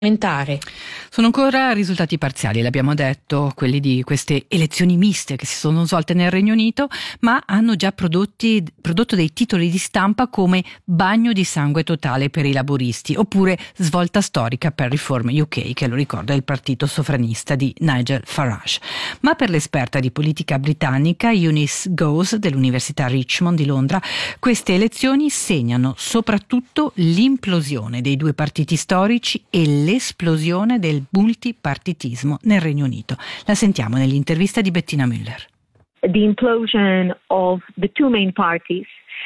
Sono ancora risultati parziali, l'abbiamo detto, quelli di queste elezioni miste che si sono svolte nel Regno Unito, ma hanno già prodotto dei titoli di stampa come bagno di sangue totale per i laburisti, oppure svolta storica per Reform UK, che lo ricorda il partito sovranista di Nigel Farage. Ma per l'esperta di politica britannica Eunice Gose dell'Università Richmond di Londra, queste elezioni segnano soprattutto l'implosione dei due partiti storici e l'esplosione del multipartitismo nel Regno Unito. La sentiamo nell'intervista di Bettina Müller. The implosion of the two main parties,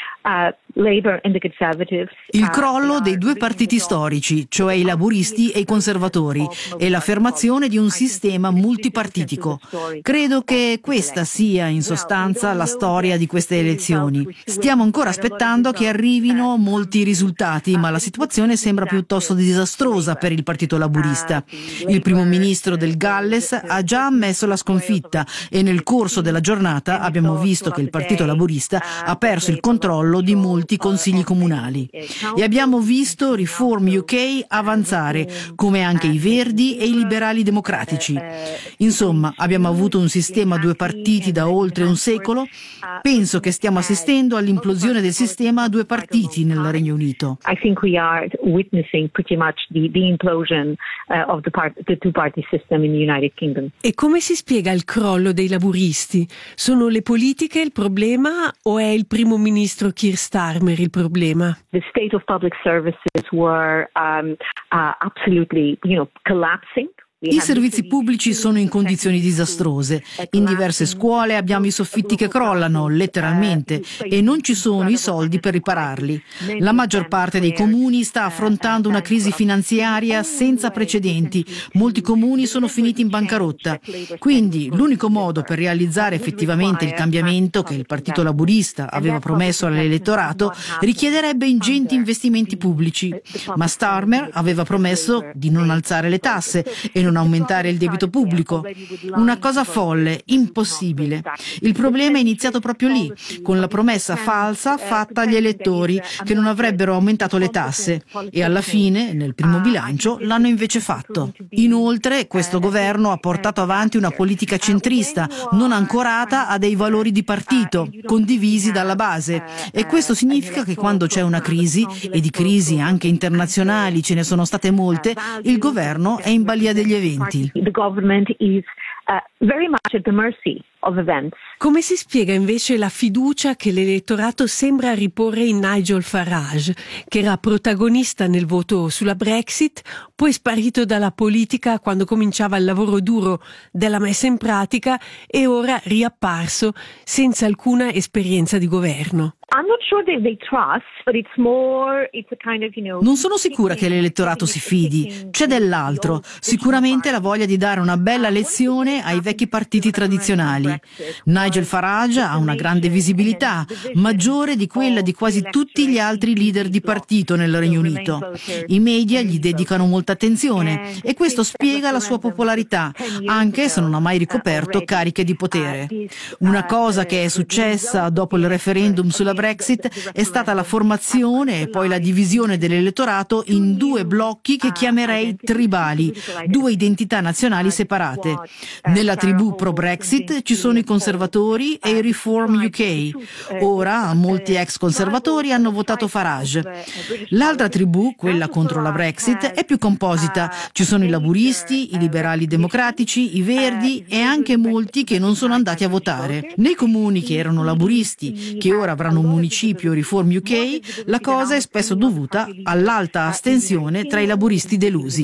Labour and the Conservatives. Il crollo dei due partiti storici, cioè i laburisti e i conservatori, e l'affermazione di un sistema multipartitico. Credo che questa sia in sostanza la storia di queste elezioni. Stiamo ancora aspettando che arrivino molti risultati, ma la situazione sembra piuttosto disastrosa per il partito laburista. Il primo ministro del Galles ha già ammesso la sconfitta e nel corso della giornata abbiamo visto che il partito laburista ha perso il controllo di molti consigli comunali e abbiamo visto Reform UK avanzare, come anche i Verdi e i liberali democratici. Insomma, abbiamo avuto un sistema a due partiti da oltre un secolo. Penso che stiamo assistendo all'implosione del sistema a due partiti nel Regno Unito. I think we are witnessing pretty much the implosion of the two-party system in the United Kingdom. E come si spiega il crollo dei laburisti? Sono le politiche il problema o è il primo ministro Keir Starmer il problema? The state of public services were absolutely, collapsing. I servizi pubblici sono in condizioni disastrose. In diverse scuole abbiamo i soffitti che crollano, letteralmente, e non ci sono i soldi per ripararli. La maggior parte dei comuni sta affrontando una crisi finanziaria senza precedenti. Molti comuni sono finiti in bancarotta. Quindi l'unico modo per realizzare effettivamente il cambiamento che il Partito Laburista aveva promesso all'elettorato richiederebbe ingenti investimenti pubblici. Ma Starmer aveva promesso di non alzare le tasse e non aumentare il debito pubblico. Una cosa folle, impossibile. Il problema è iniziato proprio lì, con la promessa falsa fatta agli elettori che non avrebbero aumentato le tasse e alla fine, nel primo bilancio, l'hanno invece fatto. Inoltre, questo governo ha portato avanti una politica centrista, non ancorata a dei valori di partito, condivisi dalla base. E questo significa che quando c'è una crisi, e di crisi anche internazionali ce ne sono state molte, il governo è in balia degli eventi. The government is very much at the mercy of events. Come si spiega invece la fiducia che l'elettorato sembra riporre in Nigel Farage, che era protagonista nel voto sulla Brexit, poi sparito dalla politica quando cominciava il lavoro duro della messa in pratica e ora riapparso senza alcuna esperienza di governo? Non sono sicura che l'elettorato si fidi. C'è dell'altro. Sicuramente la voglia di dare una bella lezione ai vecchi partiti tradizionali. Nigel Farage ha una grande visibilità, maggiore di quella di quasi tutti gli altri leader di partito nel Regno Unito. I media gli dedicano molta attenzione e questo spiega la sua popolarità, anche se non ha mai ricoperto cariche di potere. Una cosa che è successa dopo il referendum sulla Brexit è stata la formazione e poi la divisione dell'elettorato in due blocchi che chiamerei tribali, due identità nazionali separate. Nella tribù pro-Brexit ci sono i conservatori e i Reform UK. Ora molti ex conservatori hanno votato Farage. L'altra tribù, quella contro la Brexit, è più composita. Ci sono i laburisti, i liberali democratici, i verdi e anche molti che non sono andati a votare. Nei comuni che erano laburisti, che ora avranno un municipio Reform UK, la cosa è spesso dovuta all'alta astensione tra i laburisti delusi.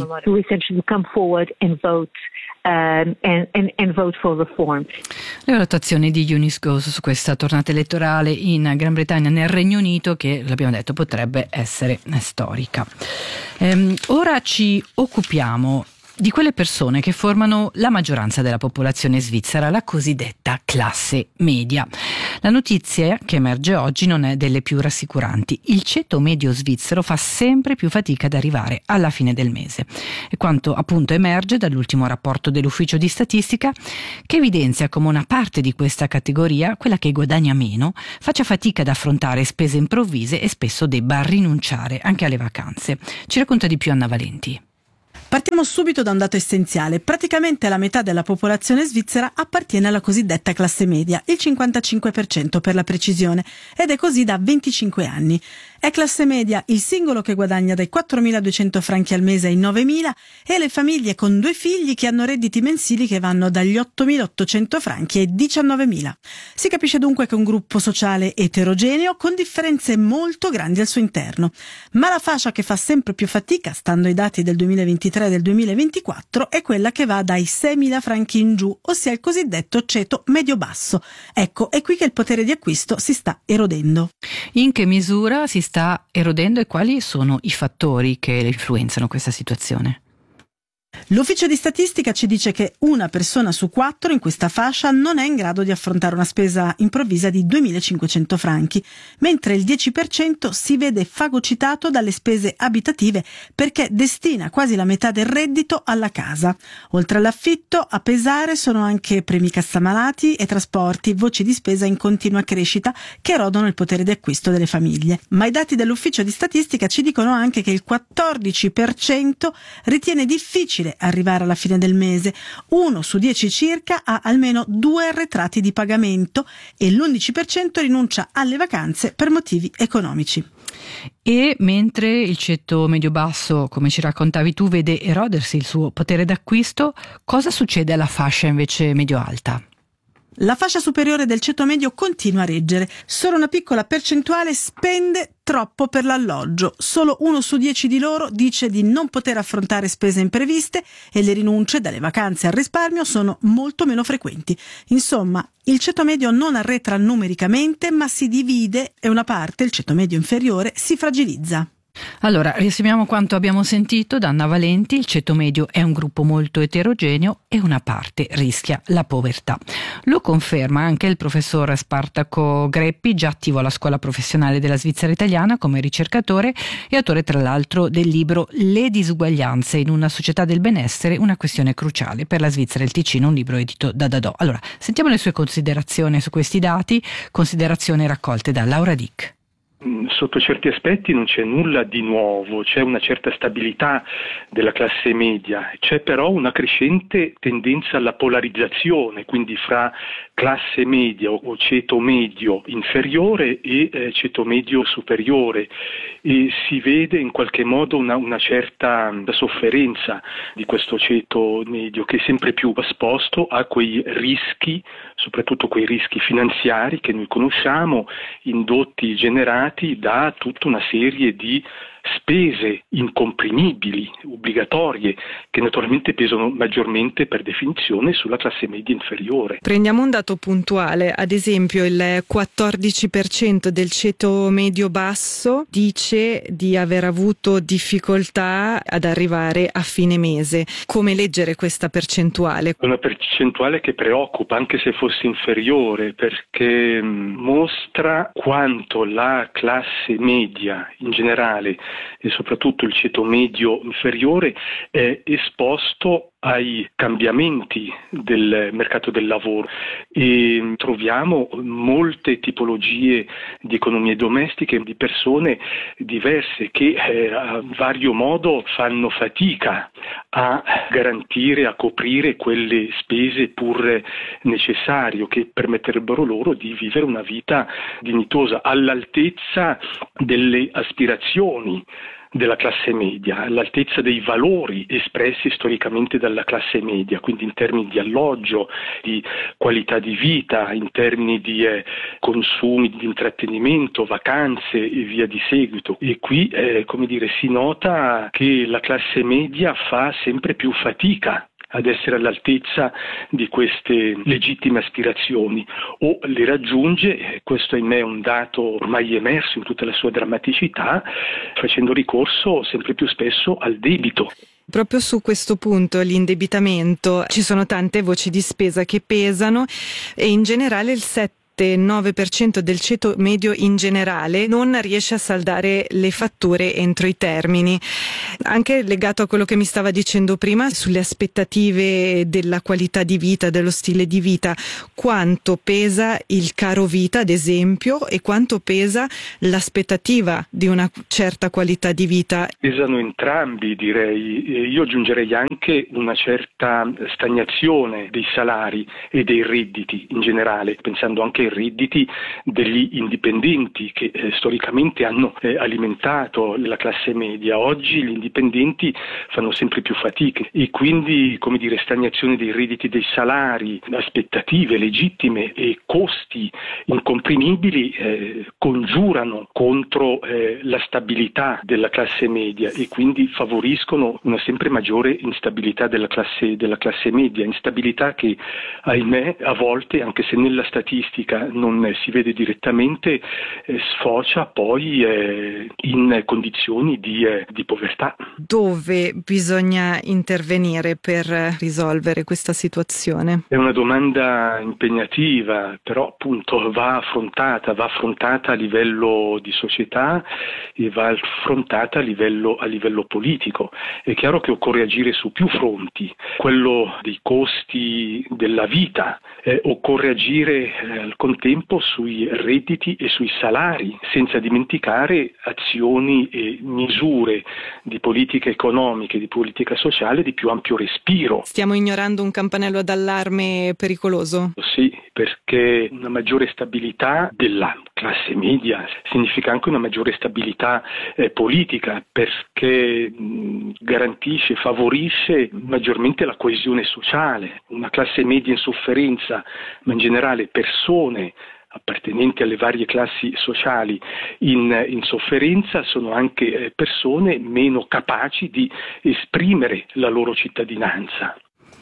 And vote for reform. Le valutazioni di Eunice Gose su questa tornata elettorale in Gran Bretagna nel Regno Unito, che l'abbiamo detto potrebbe essere storica. Ora ci occupiamo di quelle persone che formano la maggioranza della popolazione svizzera, la cosiddetta classe media. La notizia che emerge oggi non è delle più rassicuranti. Il ceto medio svizzero fa sempre più fatica ad arrivare alla fine del mese. E quanto appunto emerge dall'ultimo rapporto dell'Ufficio di Statistica, che evidenzia come una parte di questa categoria, quella che guadagna meno, faccia fatica ad affrontare spese improvvise e spesso debba rinunciare anche alle vacanze. Ci racconta di più Anna Valenti. Partiamo subito da un dato essenziale. Praticamente la metà della popolazione svizzera appartiene alla cosiddetta classe media, il 55% per la precisione, ed è così da 25 anni. È classe media il singolo che guadagna dai 4.200 franchi al mese ai 9.000 e le famiglie con 2 figli che hanno redditi mensili che vanno dagli 8.800 franchi ai 19.000. Si capisce dunque che è un gruppo sociale eterogeneo con differenze molto grandi al suo interno. Ma la fascia che fa sempre più fatica, stando ai dati del 2023 e del 2024, è quella che va dai 6.000 franchi in giù, ossia il cosiddetto ceto medio-basso. Ecco, è qui che il potere di acquisto si sta erodendo. In che misura si sta erodendo e quali sono i fattori che influenzano questa situazione? L'ufficio di statistica ci dice che una persona su 4 in questa fascia non è in grado di affrontare una spesa improvvisa di 2.500 franchi, mentre il 10% si vede fagocitato dalle spese abitative perché destina quasi la metà del reddito alla casa. Oltre all'affitto, a pesare sono anche premi cassamalati e trasporti, voci di spesa in continua crescita che erodono il potere di acquisto delle famiglie. Ma i dati dell'ufficio di statistica ci dicono anche che il 14% ritiene difficile arrivare alla fine del mese, 1 su 10 circa ha almeno 2 arretrati di pagamento e l'11% rinuncia alle vacanze per motivi economici. E mentre il ceto medio-basso, come ci raccontavi tu, vede erodersi il suo potere d'acquisto, cosa succede alla fascia invece medio-alta? La fascia superiore del ceto medio continua a reggere, solo una piccola percentuale spende troppo per l'alloggio, solo 1 su 10 di loro dice di non poter affrontare spese impreviste e le rinunce dalle vacanze al risparmio sono molto meno frequenti. Insomma, il ceto medio non arretra numericamente ma si divide e una parte, il ceto medio inferiore, si fragilizza. Allora, riassumiamo quanto abbiamo sentito da Anna Valenti: il ceto medio è un gruppo molto eterogeneo e una parte rischia la povertà. Lo conferma anche il professor Spartaco Greppi, già attivo alla Scuola Professionale della Svizzera Italiana come ricercatore e autore tra l'altro del libro Le disuguaglianze in una società del benessere, una questione cruciale per la Svizzera e il Ticino, un libro edito da Dadò. Allora, sentiamo le sue considerazioni su questi dati, considerazioni raccolte da Laura Dick. Sotto certi aspetti non c'è nulla di nuovo, c'è una certa stabilità della classe media, c'è però una crescente tendenza alla polarizzazione, quindi fra classe media o ceto medio inferiore e ceto medio superiore, e si vede in qualche modo una certa sofferenza di questo ceto medio che è sempre più esposto a quei rischi, soprattutto quei rischi finanziari che noi conosciamo, indotti, generati da tutta una serie di spese incomprimibili, obbligatorie, che naturalmente pesano maggiormente per definizione sulla classe media inferiore. Prendiamo un dato puntuale, ad esempio il 14% del ceto medio basso dice di aver avuto difficoltà ad arrivare a fine mese. Come leggere questa percentuale? Una percentuale che preoccupa, anche se fosse inferiore, perché mostra quanto la classe media in generale e soprattutto il ceto medio inferiore è esposto ai cambiamenti del mercato del lavoro e troviamo molte tipologie di economie domestiche, di persone diverse che a vario modo fanno fatica a garantire, a coprire quelle spese pur necessarie che permetterebbero loro di vivere una vita dignitosa all'altezza delle aspirazioni della classe media, all'altezza dei valori espressi storicamente dalla classe media, quindi in termini di alloggio, di qualità di vita, in termini di consumi, di intrattenimento, vacanze e via di seguito. E qui, si nota che la classe media fa sempre più fatica ad essere all'altezza di queste legittime aspirazioni o le raggiunge, questo ahimè è un dato ormai emerso in tutta la sua drammaticità, facendo ricorso sempre più spesso al debito. Proprio su questo punto, l'indebitamento, ci sono tante voci di spesa che pesano e in generale il 7% 7-9% del ceto medio in generale non riesce a saldare le fatture entro i termini. Anche legato a quello che mi stava dicendo prima sulle aspettative della qualità di vita, dello stile di vita, quanto pesa il caro vita ad esempio e quanto pesa l'aspettativa di una certa qualità di vita? Pesano entrambi, direi. Io aggiungerei anche una certa stagnazione dei salari e dei redditi in generale, pensando anche ai redditi degli indipendenti che storicamente hanno alimentato la classe media. Oggi gli indipendenti fanno sempre più fatica e quindi, come dire, stagnazione dei redditi, dei salari, aspettative legittime e costi incomprimibili congiurano contro la stabilità della classe media e quindi favoriscono una sempre maggiore instabilità della classe media, instabilità che ahimè a volte, anche se nella statistica non si vede direttamente, sfocia poi in condizioni di povertà. Dove bisogna intervenire per risolvere questa situazione? È una domanda impegnativa, però appunto va affrontata a livello di società e va affrontata a livello politico. È chiaro che occorre agire su più fronti, quello dei costi della vita, occorre agire al contempo sui redditi e sui salari, senza dimenticare azioni e misure di politica economica e di politica sociale di più ampio respiro. Stiamo ignorando un campanello d'allarme pericoloso? Sì, perché una maggiore stabilità della classe media significa anche una maggiore stabilità politica, perché garantisce, favorisce maggiormente la coesione sociale. Una classe media in sofferenza, ma in generale persone appartenenti alle varie classi sociali in sofferenza sono anche persone meno capaci di esprimere la loro cittadinanza.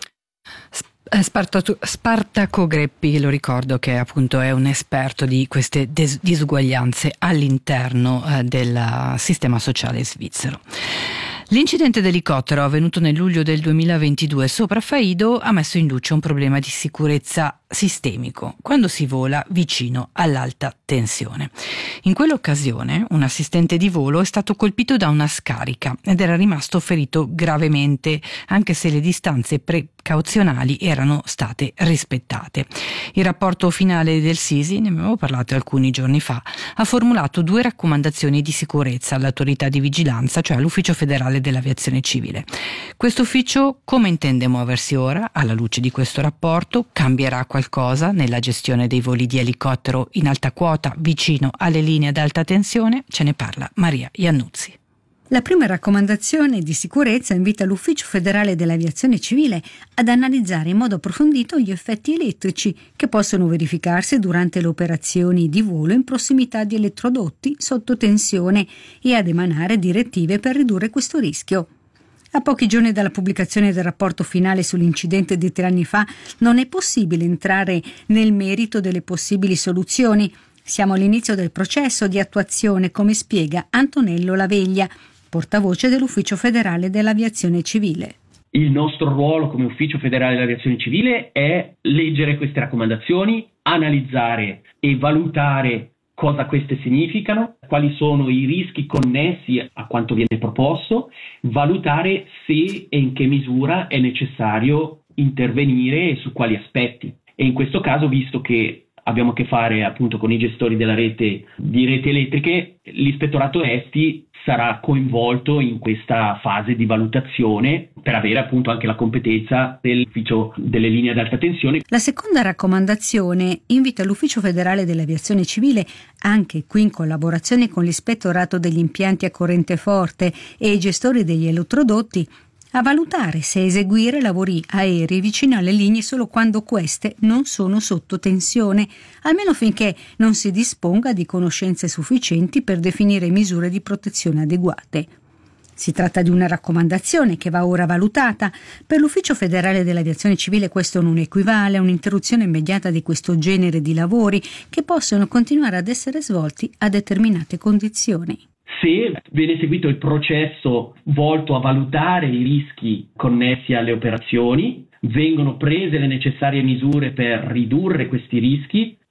Spartaco Greppi, lo ricordo, che appunto è un esperto di queste disuguaglianze all'interno del sistema sociale svizzero. L'incidente d'elicottero avvenuto nel luglio del 2022 sopra Faido ha messo in luce un problema di sicurezza sistemico quando si vola vicino all'alta tensione. In quell'occasione un assistente di volo è stato colpito da una scarica ed era rimasto ferito gravemente, anche se le distanze precauzionali erano state rispettate. Il rapporto finale del Sisi, ne abbiamo parlato alcuni giorni fa, ha formulato 2 raccomandazioni di sicurezza all'autorità di vigilanza, cioè all'Ufficio Federale dell'Aviazione Civile. Questo ufficio come intende muoversi ora? Alla luce di questo rapporto cambierà qualcosa nella gestione dei voli di elicottero in alta quota vicino alle linee ad alta tensione? Ce ne parla Maria Iannuzzi. La prima raccomandazione di sicurezza invita l'Ufficio Federale dell'Aviazione Civile ad analizzare in modo approfondito gli effetti elettrici che possono verificarsi durante le operazioni di volo in prossimità di elettrodotti sotto tensione e ad emanare direttive per ridurre questo rischio. A pochi giorni dalla pubblicazione del rapporto finale sull'incidente di 3 anni fa non è possibile entrare nel merito delle possibili soluzioni. Siamo all'inizio del processo di attuazione, come spiega Antonello Laveglia, portavoce dell'Ufficio Federale dell'Aviazione Civile. Il nostro ruolo come Ufficio Federale dell'Aviazione Civile è leggere queste raccomandazioni, analizzare e valutare cosa queste significano, quali sono i rischi connessi a quanto viene proposto, valutare se e in che misura è necessario intervenire e su quali aspetti. E in questo caso, visto che abbiamo a che fare appunto con i gestori della rete di reti elettriche, l'Ispettorato ESTI sarà coinvolto in questa fase di valutazione per avere appunto anche la competenza dell'ufficio delle linee ad alta tensione. La seconda raccomandazione invita l'Ufficio Federale dell'Aviazione Civile, anche qui in collaborazione con l'Ispettorato degli impianti a corrente forte e i gestori degli elettrodotti, a valutare se eseguire lavori aerei vicino alle linee solo quando queste non sono sotto tensione, almeno finché non si disponga di conoscenze sufficienti per definire misure di protezione adeguate. Si tratta di una raccomandazione che va ora valutata. Per l'Ufficio Federale dell'Aviazione Civile questo non equivale a un'interruzione immediata di questo genere di lavori che possono continuare ad essere svolti a determinate condizioni. Se viene seguito il processo volto a valutare i rischi connessi alle operazioni, vengono prese le necessarie misure per ridurre questi rischi,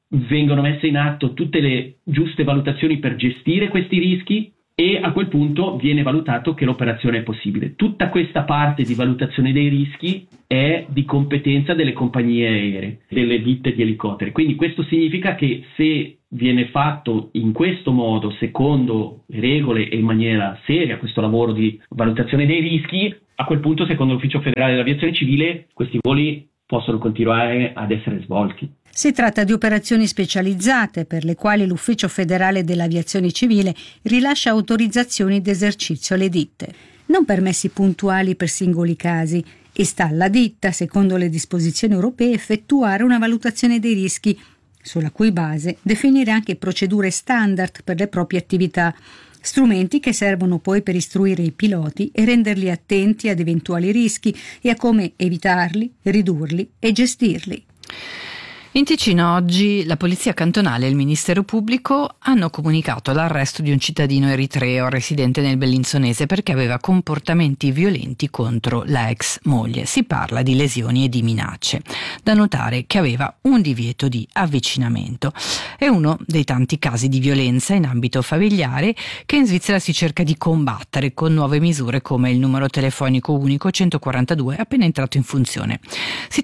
vengono messe in atto tutte le giuste valutazioni per gestire questi rischi e a quel punto viene valutato che l'operazione è possibile. Tutta questa parte di valutazione dei rischi è di competenza delle compagnie aeree, delle ditte di elicotteri. Quindi questo significa che se viene fatto in questo modo, secondo le regole e in maniera seria, questo lavoro di valutazione dei rischi, a quel punto, secondo l'Ufficio Federale dell'Aviazione Civile, questi voli possono continuare ad essere svolti. Si tratta di operazioni specializzate per le quali l'Ufficio Federale dell'Aviazione Civile rilascia autorizzazioni d'esercizio alle ditte, non permessi puntuali per singoli casi, e sta alla ditta, secondo le disposizioni europee, effettuare una valutazione dei rischi, sulla cui base definire anche procedure standard per le proprie attività, strumenti che servono poi per istruire i piloti e renderli attenti ad eventuali rischi e a come evitarli, ridurli e gestirli. In Ticino oggi la Polizia Cantonale e il Ministero Pubblico hanno comunicato l'arresto di un cittadino eritreo residente nel Bellinzonese perché aveva comportamenti violenti contro la ex moglie. Si parla di lesioni e di minacce. Da notare che aveva un divieto di avvicinamento. È uno dei tanti casi di violenza in ambito familiare che in Svizzera si cerca di combattere con nuove misure come il numero telefonico unico 142 appena entrato in funzione. Si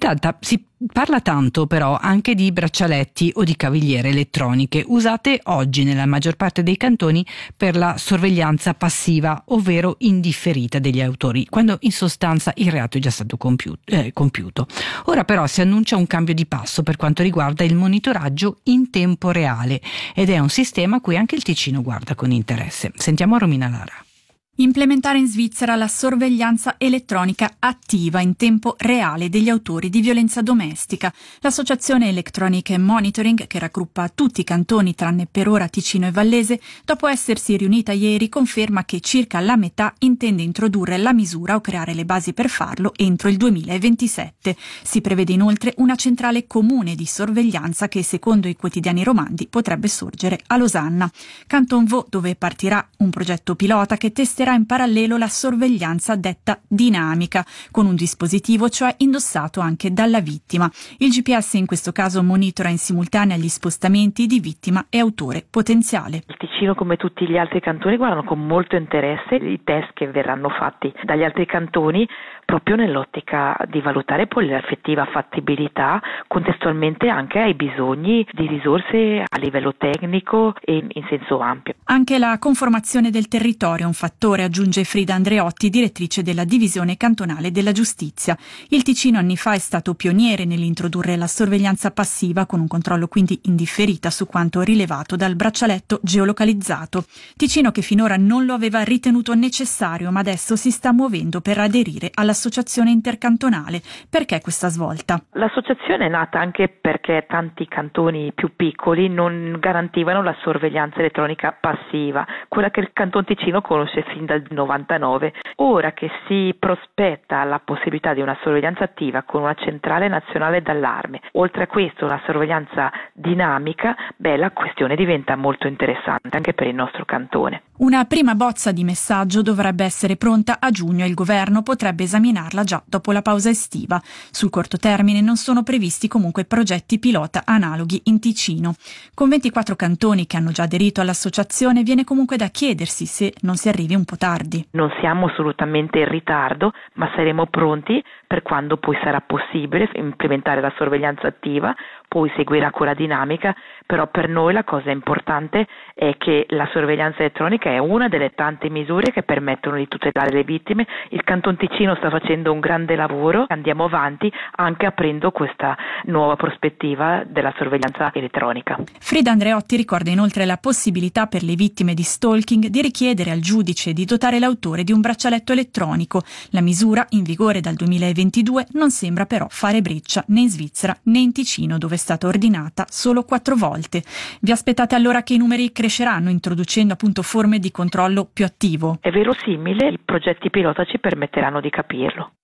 parla tanto però anche di braccialetti o di cavigliere elettroniche usate oggi nella maggior parte dei cantoni per la sorveglianza passiva, ovvero indifferita degli autori, quando in sostanza il reato è già stato compiuto. Ora però si annuncia un cambio di passo per quanto riguarda il monitoraggio in tempo reale ed è un sistema a cui anche il Ticino guarda con interesse. Sentiamo Romina Lara. Implementare in Svizzera la sorveglianza elettronica attiva in tempo reale degli autori di violenza domestica. L'associazione Electronic Monitoring, che raggruppa tutti i cantoni tranne per ora Ticino e Vallese, dopo essersi riunita ieri conferma che circa la metà intende introdurre la misura o creare le basi per farlo entro il 2027. Si prevede inoltre una centrale comune di sorveglianza che, secondo i quotidiani romandi, potrebbe sorgere a Losanna. Canton Vaud, dove partirà un progetto pilota che testerà in parallelo la sorveglianza detta dinamica, con un dispositivo cioè indossato anche dalla vittima. Il GPS in questo caso monitora in simultanea gli spostamenti di vittima e autore potenziale. Il Ticino, come tutti gli altri cantoni, guardano con molto interesse i test che verranno fatti dagli altri cantoni, proprio nell'ottica di valutare poi l'effettiva fattibilità contestualmente anche ai bisogni di risorse a livello tecnico e in senso ampio. Anche la conformazione del territorio è un fattore, aggiunge Frida Andreotti, direttrice della divisione cantonale della giustizia. Il Ticino anni fa è stato pioniere nell'introdurre la sorveglianza passiva, con un controllo quindi indifferita su quanto rilevato dal braccialetto geolocalizzato. Ticino che finora non lo aveva ritenuto necessario, ma adesso si sta muovendo per aderire all'associazione intercantonale. Perché questa svolta? L'associazione è nata anche perché tanti cantoni più piccoli non garantivano la sorveglianza elettronica passiva, quella che il Canton Ticino conosce fin dal 99. Ora che si prospetta la possibilità di una sorveglianza attiva con una centrale nazionale d'allarme, oltre a questo una sorveglianza dinamica, la questione diventa molto interessante anche per il nostro cantone. Una prima bozza di messaggio dovrebbe essere pronta a giugno e il governo potrebbe esaminarla già dopo la pausa estiva. Sul corto termine non sono previsti comunque progetti pilota analoghi in Ticino. Con 24 cantoni che hanno già aderito all'associazione viene comunque da chiedersi se non si arrivi un po' tardi. Non siamo assolutamente in ritardo, ma saremo pronti per quando poi sarà possibile implementare la sorveglianza attiva, poi seguirà quella dinamica, però per noi la cosa importante è che la sorveglianza elettronica è una delle tante misure che permettono di tutelare le vittime. Il Canton Ticino sta facendo un grande lavoro, andiamo avanti anche aprendo questa nuova prospettiva della sorveglianza elettronica. Frida Andreotti ricorda inoltre la possibilità per le vittime di stalking di richiedere al giudice di dotare l'autore di un braccialetto elettronico. La misura, in vigore dal 2022, non sembra però fare breccia né in Svizzera né in Ticino, dove è stata ordinata solo 4 volte. Vi aspettate allora che i numeri cresceranno, introducendo appunto forme di controllo più attivo? È verosimile, i progetti pilota ci permetteranno di capirlo.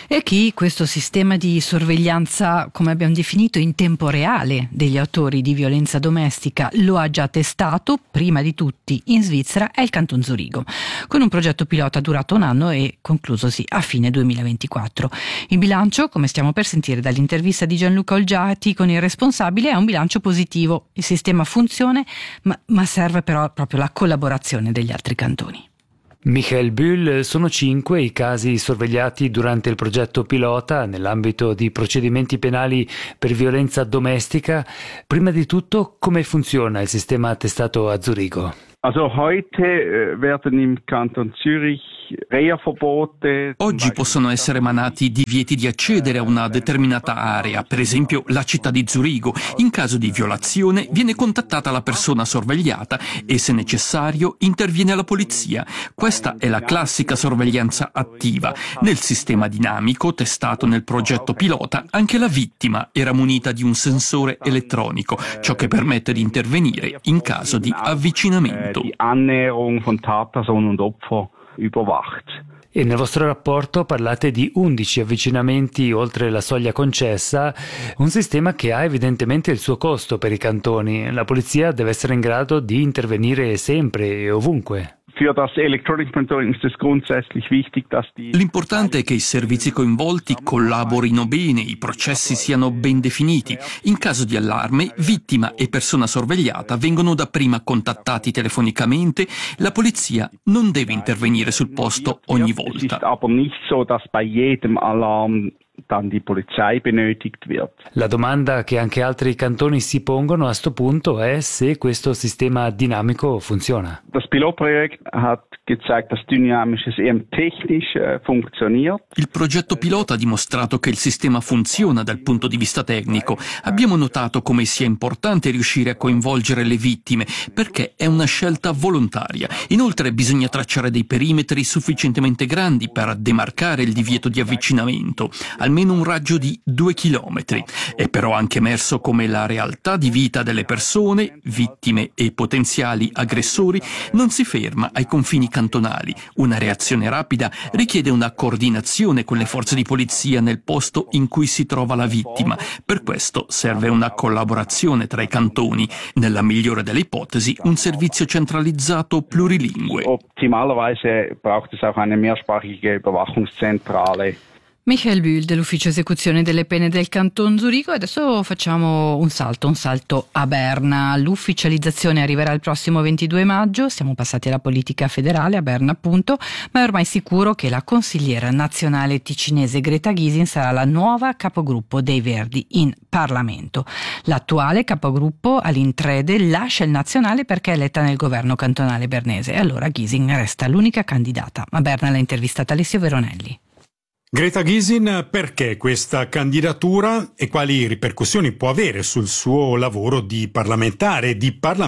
E chi questo sistema di sorveglianza, come abbiamo definito, in tempo reale degli autori di violenza domestica lo ha già testato, prima di tutti in Svizzera, è il Canton Zurigo, con un progetto pilota durato un anno e conclusosi a fine 2024. Il bilancio, come stiamo per sentire dall'intervista di Gianluca Olgiati con il responsabile, è un bilancio positivo. Il sistema funziona, ma serve però proprio la collaborazione degli altri cantoni. Michael Bühl, sono 5 i casi sorvegliati durante il progetto pilota nell'ambito di procedimenti penali per violenza domestica. Prima di tutto, come funziona il sistema testato a Zurigo? Also heute werden im Kanton Zürich Reha-Verbote. Oggi possono essere emanati divieti di accedere a una determinata area, per esempio la città di Zurigo. In caso di violazione viene contattata la persona sorvegliata e, se necessario, interviene la polizia. Questa è la classica sorveglianza attiva. Nel sistema dinamico testato nel progetto pilota, anche la vittima era munita di un sensore elettronico, ciò che permette di intervenire in caso di avvicinamento. Die Annäherung von Tatperson und Opfer überwacht. E nel vostro rapporto parlate di 11 avvicinamenti oltre la soglia concessa, un sistema che ha evidentemente il suo costo per i cantoni. La polizia deve essere in grado di intervenire sempre e ovunque. L'importante è che i servizi coinvolti collaborino bene, i processi siano ben definiti. In caso di allarme, vittima e persona sorvegliata vengono dapprima contattati telefonicamente. La polizia non deve intervenire sul posto ogni volta. Dann die Polizei benötigt wird. La domanda che anche altri cantoni si pongono a sto punto è se questo sistema dinamico funziona. Das Pilotprojekt hat gezeigt, dass dynamisches eher technisch funktioniert. Il progetto pilota ha dimostrato che il sistema funziona dal punto di vista tecnico. Abbiamo notato come sia importante riuscire a coinvolgere le vittime, perché è una scelta volontaria. Inoltre bisogna tracciare dei perimetri sufficientemente grandi per demarcare il divieto di avvicinamento, almeno un raggio di 2 chilometri. È però anche emerso come la realtà di vita delle persone, vittime e potenziali aggressori, non si ferma ai confini cantonali. Una reazione rapida richiede una coordinazione con le forze di polizia nel posto in cui si trova la vittima. Per questo serve una collaborazione tra i cantoni. Nella migliore delle ipotesi, un servizio centralizzato plurilingue. Optimalerweise braucht es auch eine mehrsprachige Überwachungszentrale. Michael Bühl dell'Ufficio Esecuzione delle Pene del Canton Zurigo. Adesso facciamo un salto a Berna. L'ufficializzazione arriverà il prossimo 22 maggio, siamo passati alla politica federale a Berna appunto, ma è ormai sicuro che la consigliera nazionale ticinese Greta Gysin sarà la nuova capogruppo dei Verdi in Parlamento. L'attuale capogruppo all'Intrede lascia il nazionale perché è eletta nel governo cantonale bernese e allora Gysin resta l'unica candidata. A Berna l'ha intervistata Alessio Veronelli. Greta Gysin, perché questa candidatura e quali ripercussioni può avere sul suo lavoro di parlamentare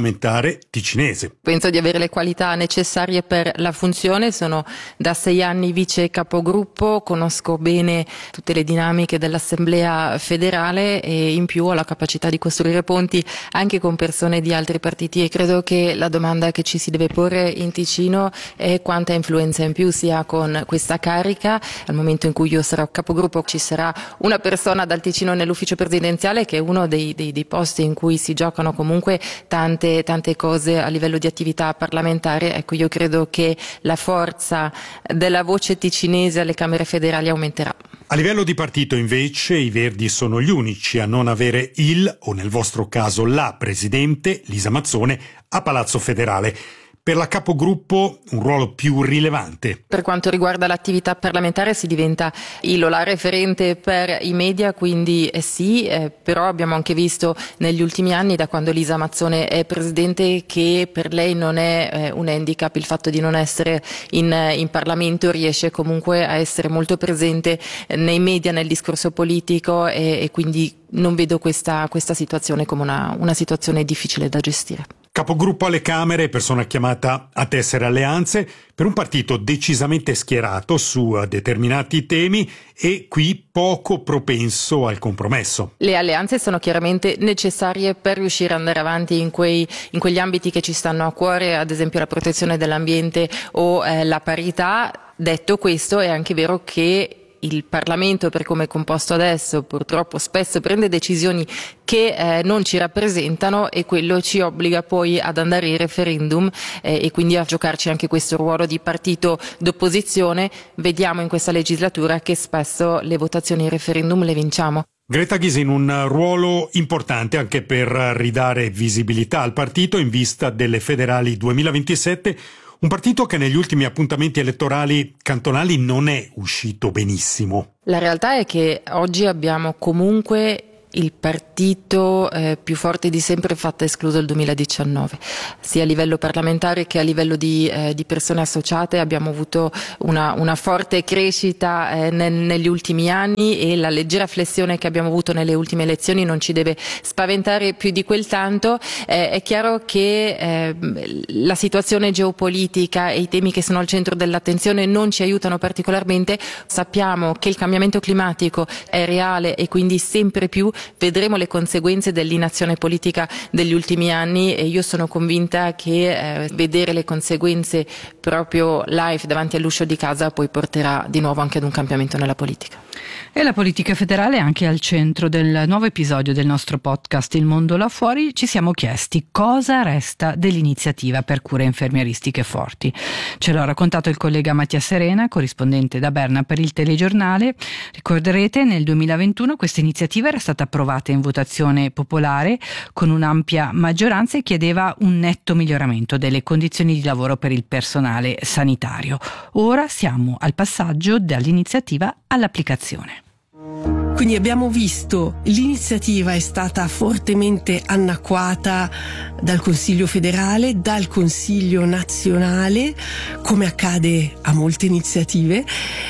ticinese? Penso di avere le qualità necessarie per la funzione, sono da 6 anni vice capogruppo, conosco bene tutte le dinamiche dell'Assemblea federale e in più ho la capacità di costruire ponti anche con persone di altri partiti e credo che la domanda che ci si deve porre in Ticino è quanta influenza in più si ha con questa carica. Al momento in cui io sarò capogruppo ci sarà una persona dal Ticino nell'ufficio presidenziale che è uno dei posti in cui si giocano comunque tante cose a livello di attività parlamentare. Ecco, io credo che la forza della voce ticinese alle Camere federali aumenterà. A livello di partito invece i Verdi sono gli unici a non avere o nel vostro caso la presidente Lisa Mazzone a Palazzo Federale. Per la capogruppo un ruolo più rilevante. Per quanto riguarda l'attività parlamentare si diventa la referente per i media, quindi sì, però abbiamo anche visto negli ultimi anni, da quando Lisa Mazzone è presidente, che per lei non è un handicap il fatto di non essere in Parlamento, riesce comunque a essere molto presente nei media, nel discorso politico e quindi non vedo questa situazione come una situazione difficile da gestire. Capogruppo alle Camere, persona chiamata a tessere alleanze per un partito decisamente schierato su determinati temi e qui poco propenso al compromesso. Le alleanze sono chiaramente necessarie per riuscire ad andare avanti in quegli ambiti che ci stanno a cuore, ad esempio la protezione dell'ambiente o la parità. Detto questo, è anche vero che il Parlamento, per come è composto adesso, purtroppo spesso prende decisioni che non ci rappresentano, e quello ci obbliga poi ad andare ai referendum e quindi a giocarci anche questo ruolo di partito d'opposizione. Vediamo in questa legislatura che spesso le votazioni ai referendum le vinciamo. Greta Gysin, un ruolo importante anche per ridare visibilità al partito in vista delle federali 2027, un partito che negli ultimi appuntamenti elettorali cantonali non è uscito benissimo. La realtà è che oggi abbiamo comunque il partito più forte di sempre, fatto escluso il 2019, sia a livello parlamentare che a livello di persone associate. Abbiamo avuto una forte crescita negli ultimi anni, e la leggera flessione che abbiamo avuto nelle ultime elezioni non ci deve spaventare più di quel tanto. È chiaro che la situazione geopolitica e i temi che sono al centro dell'attenzione non ci aiutano particolarmente. Sappiamo che il cambiamento climatico è reale e quindi sempre più vedremo le conseguenze dell'inazione politica degli ultimi anni, e io sono convinta che vedere le conseguenze proprio live davanti all'uscio di casa poi porterà di nuovo anche ad un cambiamento nella politica. E la politica federale è anche al centro del nuovo episodio del nostro podcast Il mondo là fuori. Ci siamo chiesti cosa resta dell'iniziativa per cure infermieristiche forti. Ce l'ha raccontato il collega Mattia Serena, corrispondente da Berna per il telegiornale. Ricorderete, nel 2021 questa iniziativa era stata approvata in votazione popolare con un'ampia maggioranza e chiedeva un netto miglioramento delle condizioni di lavoro per il personale sanitario. Ora siamo al passaggio dall'iniziativa all'applicazione. Quindi abbiamo visto l'iniziativa è stata fortemente annacquata dal Consiglio federale, dal Consiglio nazionale, come accade a molte iniziative.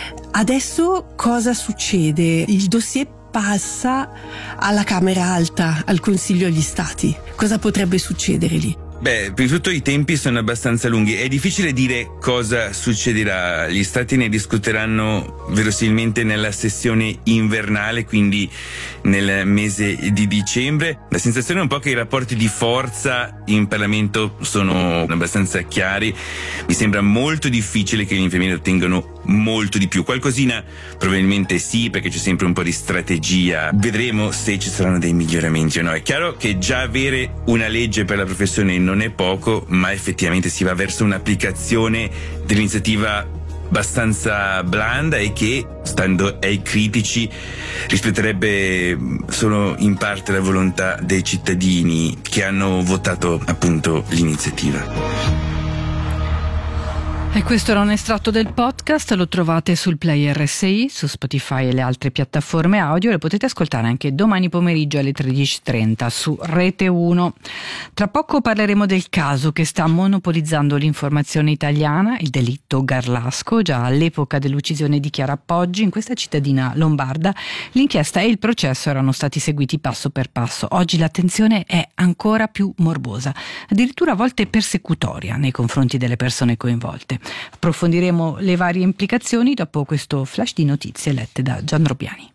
Adesso cosa succede? Il dossier passa alla Camera Alta, al Consiglio agli Stati. Cosa potrebbe succedere lì? Beh, prima di tutto i tempi sono abbastanza lunghi. È difficile dire cosa succederà. Gli stati ne discuteranno verosimilmente nella sessione invernale, quindi nel mese di dicembre. La sensazione è un po' che i rapporti di forza in Parlamento sono abbastanza chiari. Mi sembra molto difficile che gli infermieri ottengano molto di più. Qualcosina probabilmente sì, perché c'è sempre un po' di strategia. Vedremo se ci saranno dei miglioramenti o no. È chiaro che già avere una legge per la professione non è poco, ma effettivamente si va verso un'applicazione dell'iniziativa abbastanza blanda e che, stando ai critici, rispetterebbe solo in parte la volontà dei cittadini che hanno votato appunto l'iniziativa. E questo era un estratto del podcast, lo trovate sul Player RSI, su Spotify e le altre piattaforme audio, e lo potete ascoltare anche domani pomeriggio alle 13:30 su Rete 1. Tra poco parleremo del caso che sta monopolizzando l'informazione italiana, il delitto Garlasco. Già all'epoca dell'uccisione di Chiara Poggi in questa cittadina lombarda, l'inchiesta e il processo erano stati seguiti passo per passo. Oggi l'attenzione è ancora più morbosa, addirittura a volte persecutoria nei confronti delle persone coinvolte. Approfondiremo le varie implicazioni dopo questo flash di notizie lette da Gian Robbiani.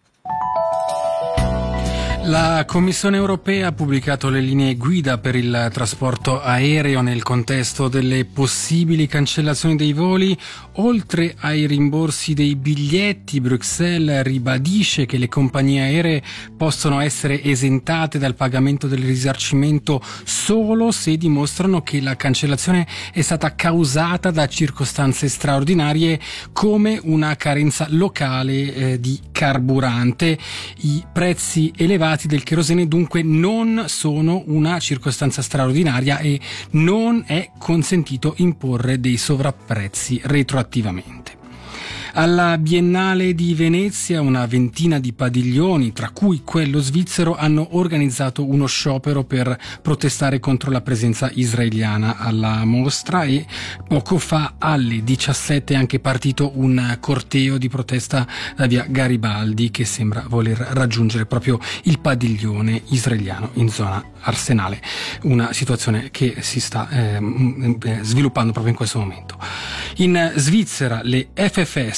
La Commissione europea ha pubblicato le linee guida per il trasporto aereo nel contesto delle possibili cancellazioni dei voli. Oltre ai rimborsi dei biglietti, Bruxelles ribadisce che le compagnie aeree possono essere esentate dal pagamento del risarcimento solo se dimostrano che la cancellazione è stata causata da circostanze straordinarie come una carenza locale di carburante. I prezzi elevati del cherosene dunque non sono una circostanza straordinaria e non è consentito imporre dei sovrapprezzi retroattivamente. Alla Biennale di Venezia una ventina di padiglioni, tra cui quello svizzero, hanno organizzato uno sciopero per protestare contro la presenza israeliana alla mostra, e poco fa alle 17 è anche partito un corteo di protesta da via Garibaldi che sembra voler raggiungere proprio il padiglione israeliano in zona Arsenale, una situazione che si sta sviluppando proprio in questo momento. In Svizzera le FFS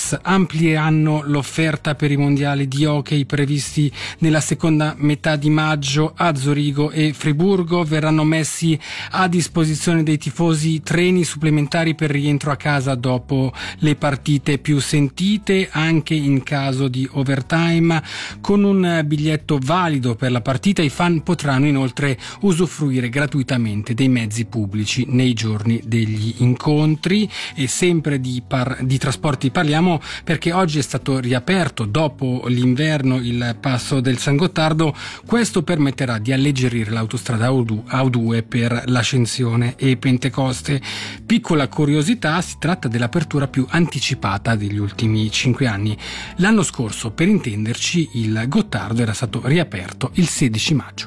tennis. Amplieranno l'offerta per i mondiali di hockey previsti nella seconda metà di maggio a Zurigo e Friburgo. Verranno messi a disposizione dei tifosi treni supplementari per rientro a casa dopo le partite più sentite, anche in caso di overtime. Con un biglietto valido per la partita i fan potranno inoltre usufruire gratuitamente dei mezzi pubblici nei giorni degli incontri. E sempre di trasporti parliamo, perché oggi è stato riaperto dopo l'inverno il passo del San Gottardo. Questo permetterà di alleggerire l'autostrada A2 per l'Ascensione e Pentecoste. Piccola curiosità, si tratta dell'apertura più anticipata degli ultimi 5 anni. L'anno scorso, per intenderci, il Gottardo era stato riaperto il 16 maggio.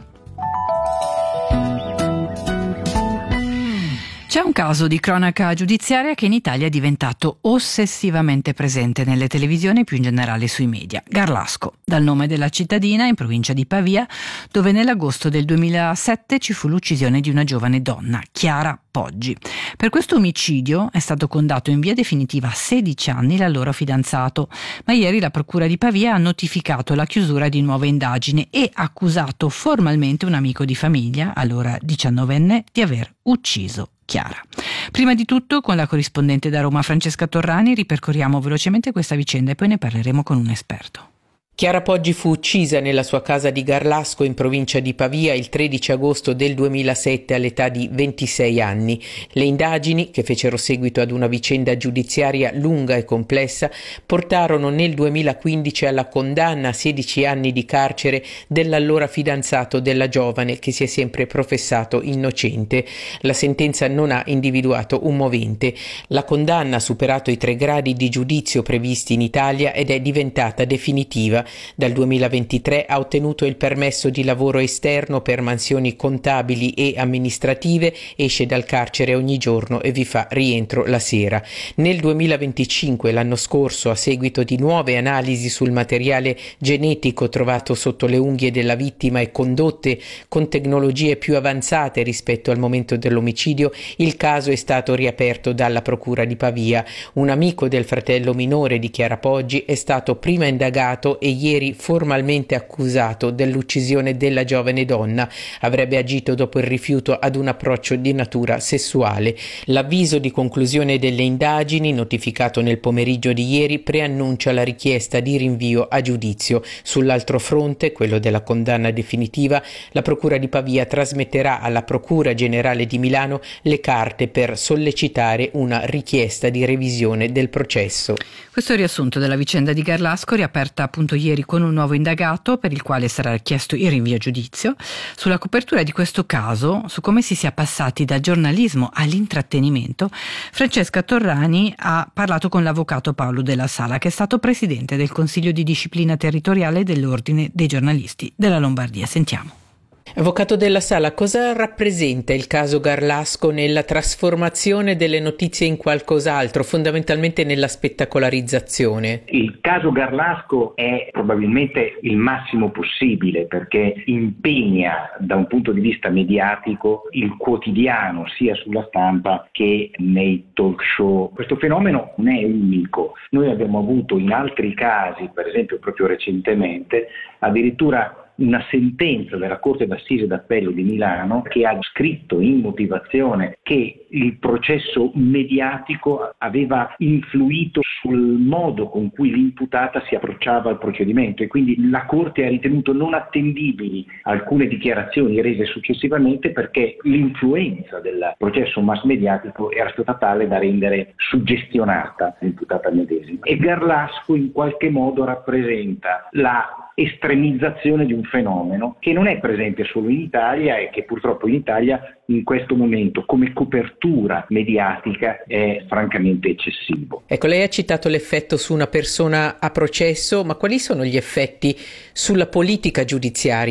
C'è un caso di cronaca giudiziaria che in Italia è diventato ossessivamente presente nelle televisioni e più in generale sui media. Garlasco, dal nome della cittadina in provincia di Pavia, dove nell'agosto del 2007 ci fu l'uccisione di una giovane donna, Chiara Poggi. Per questo omicidio è stato condannato in via definitiva a 16 anni l'allora fidanzato, ma ieri la Procura di Pavia ha notificato la chiusura di nuove indagini e accusato formalmente un amico di famiglia, allora 19enne, di aver ucciso Chiara. Prima di tutto, con la corrispondente da Roma Francesca Torrani, ripercorriamo velocemente questa vicenda e poi ne parleremo con un esperto. Chiara Poggi fu uccisa nella sua casa di Garlasco in provincia di Pavia il 13 agosto del 2007 all'età di 26 anni. Le indagini, che fecero seguito ad una vicenda giudiziaria lunga e complessa, portarono nel 2015 alla condanna a 16 anni di carcere dell'allora fidanzato della giovane, che si è sempre professato innocente. La sentenza non ha individuato un movente. La condanna ha superato i 3 gradi di giudizio previsti in Italia ed è diventata definitiva. Dal 2023 ha ottenuto il permesso di lavoro esterno per mansioni contabili e amministrative, esce dal carcere ogni giorno e vi fa rientro la sera. Nel 2025, l'anno scorso, a seguito di nuove analisi sul materiale genetico trovato sotto le unghie della vittima e condotte con tecnologie più avanzate rispetto al momento dell'omicidio, il caso è stato riaperto dalla Procura di Pavia. Un amico del fratello minore di Chiara Poggi è stato prima indagato e ieri formalmente accusato dell'uccisione della giovane donna. Avrebbe agito dopo il rifiuto ad un approccio di natura sessuale. L'avviso di conclusione delle indagini, notificato nel pomeriggio di ieri, preannuncia la richiesta di rinvio a giudizio. Sull'altro fronte, quello della condanna definitiva, la Procura di Pavia trasmetterà alla Procura Generale di Milano le carte per sollecitare una richiesta di revisione del processo. Questo è il riassunto della vicenda di Garlasco, riaperta appunto ieri con un nuovo indagato per il quale sarà chiesto il rinvio a giudizio. Sulla copertura di questo caso, su come si sia passati dal giornalismo all'intrattenimento, Francesca Torrani ha parlato con l'avvocato Paolo Della Sala, che è stato presidente del Consiglio di Disciplina Territoriale dell'Ordine dei Giornalisti della Lombardia. Sentiamo. Avvocato Della Sala, cosa rappresenta il caso Garlasco nella trasformazione delle notizie in qualcos'altro, fondamentalmente nella spettacolarizzazione? Il caso Garlasco è probabilmente il massimo possibile perché impegna da un punto di vista mediatico il quotidiano sia sulla stampa che nei talk show. Questo fenomeno non è unico. Noi abbiamo avuto in altri casi, per esempio proprio recentemente, addirittura una sentenza della Corte d'Assise d'Appello di Milano che ha scritto in motivazione che il processo mediatico aveva influito sul modo con cui l'imputata si approcciava al procedimento e quindi la Corte ha ritenuto non attendibili alcune dichiarazioni rese successivamente perché l'influenza del processo mass mediatico era stata tale da rendere suggestionata l'imputata medesima. E Garlasco in qualche modo rappresenta la estremizzazione di un fenomeno che non è presente solo in Italia e che purtroppo in Italia in questo momento come copertura mediatica è francamente eccessivo. Ecco, lei ha citato l'effetto su una persona a processo, ma quali sono gli effetti sulla politica giudiziaria?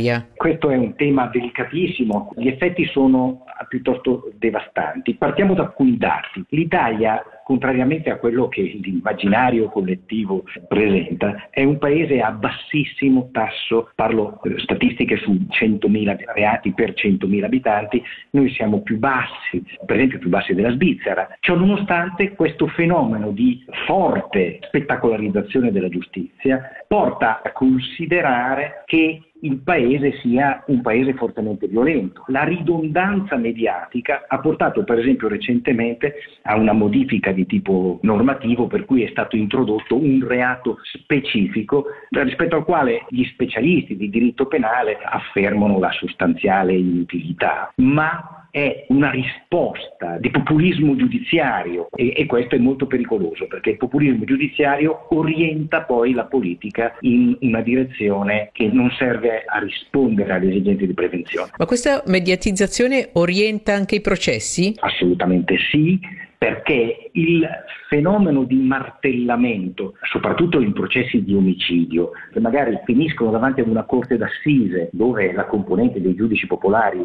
Questo è un tema delicatissimo, gli effetti sono piuttosto devastanti. Partiamo da alcuni dati. L'Italia, contrariamente a quello che l'immaginario collettivo presenta, è un paese a bassissimo tasso, parlo statistiche su 100.000 reati per 100.000 abitanti, noi siamo più bassi, per esempio più bassi della Svizzera. Ciononostante, questo fenomeno di forte spettacolarizzazione della giustizia porta a considerare che il paese sia un paese fortemente violento. La ridondanza mediatica ha portato per esempio recentemente a una modifica di tipo normativo per cui è stato introdotto un reato specifico rispetto al quale gli specialisti di diritto penale affermano la sostanziale inutilità, ma è una risposta di populismo giudiziario e questo è molto pericoloso perché il populismo giudiziario orienta poi la politica in una direzione che non serve a rispondere alle esigenze di prevenzione. Ma questa mediatizzazione orienta anche i processi? Assolutamente sì, perché il fenomeno di martellamento, soprattutto in processi di omicidio, che magari finiscono davanti ad una corte d'assise dove la componente dei giudici popolari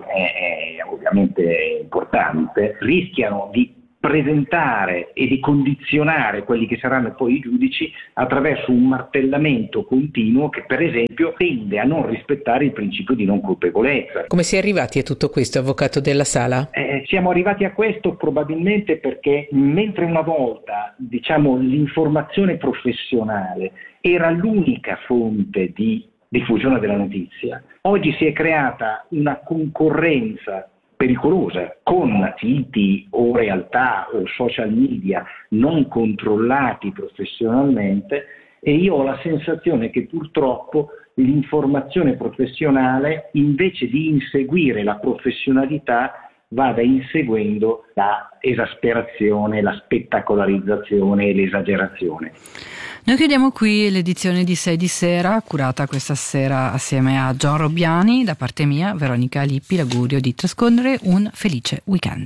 è ovviamente importante, rischiano di presentare e di condizionare quelli che saranno poi i giudici attraverso un martellamento continuo che per esempio tende a non rispettare il principio di non colpevolezza. Come si è arrivati a tutto questo, avvocato Della Sala? Siamo arrivati a questo probabilmente perché mentre una volta l'informazione professionale era l'unica fonte di diffusione della notizia, oggi si è creata una concorrenza pericolosa con siti o realtà o social media non controllati professionalmente e io ho la sensazione che purtroppo l'informazione professionale invece di inseguire la professionalità vada inseguendo la esasperazione, la spettacolarizzazione e l'esagerazione. Noi chiudiamo qui l'edizione di 6 di sera, curata questa sera assieme a Gian Robbiani. Da parte mia, Veronica Lippi, l'augurio di trascorrere un felice weekend.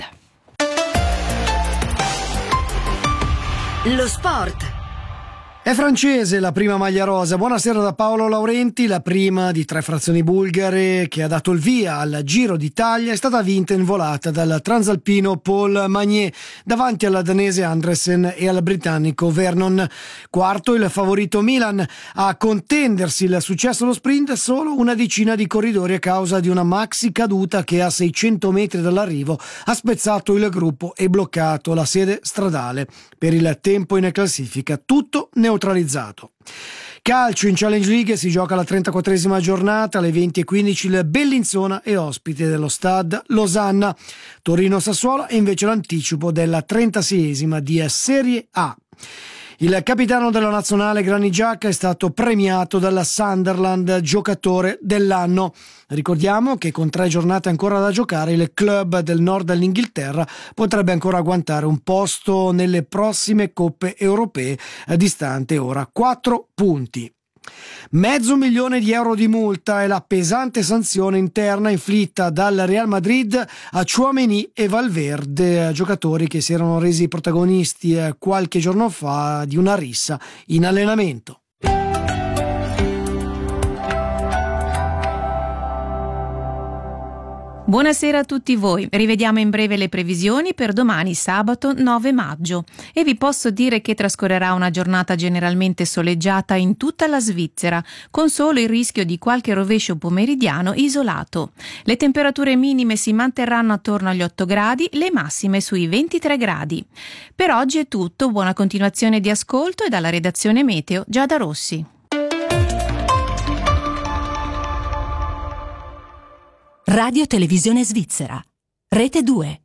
Lo sport. È francese la prima maglia rosa. Buonasera da Paolo Laurenti. La prima di 3 frazioni bulgare che ha dato il via al Giro d'Italia è stata vinta in volata dal transalpino Paul Magnier davanti alla danese Andresen e al britannico Vernon. Quarto il favorito Milan. A contendersi il successo allo sprint solo una decina di corridori a causa di una maxi caduta che a 600 metri dall'arrivo ha spezzato il gruppo e bloccato la sede stradale. Per il tempo in classifica tutto neutralizzato. Calcio, in Challenge League si gioca la 34esima giornata. Alle 20:15 il Bellinzona è ospite dello Stade Losanna. Torino-Sassuolo è invece l'anticipo della 36esima di Serie A. Il capitano della nazionale Granit Xhaka è stato premiato dalla Sunderland giocatore dell'anno. Ricordiamo che con 3 giornate ancora da giocare il club del nord dell'Inghilterra potrebbe ancora agguantare un posto nelle prossime coppe europee, distante ora 4 punti. €500.000 di multa è la pesante sanzione interna inflitta dal Real Madrid a Tchouaméni e Valverde, giocatori che si erano resi protagonisti qualche giorno fa di una rissa in allenamento. Buonasera a tutti voi, rivediamo in breve le previsioni per domani sabato 9 maggio e vi posso dire che trascorrerà una giornata generalmente soleggiata in tutta la Svizzera, con solo il rischio di qualche rovescio pomeridiano isolato. Le temperature minime si manterranno attorno agli 8 gradi, le massime sui 23 gradi. Per oggi è tutto, buona continuazione di ascolto e dalla redazione Meteo Giada Rossi. Radio Televisione Svizzera, Rete 2.